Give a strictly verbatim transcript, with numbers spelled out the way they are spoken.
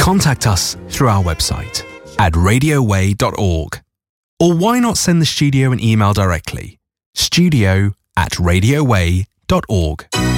Contact us through our website at radio way dot org. Or why not send the studio an email directly? studio at radio way dot org.